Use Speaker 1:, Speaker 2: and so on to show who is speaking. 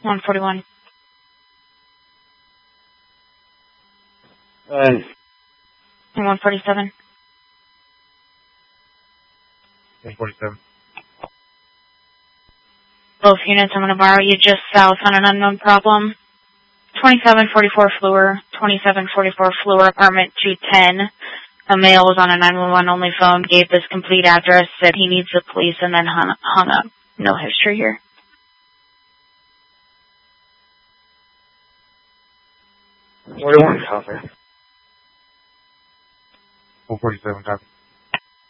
Speaker 1: 141. 147.
Speaker 2: 147.
Speaker 1: Both units, I'm going to borrow you just south on an unknown problem. 2744 Fleur, 2744 Fleur, apartment 210. A male was on a 911 only phone, gave this complete address, said he needs the police, and then hung up. No history here.
Speaker 2: 41, copy. 447, copy.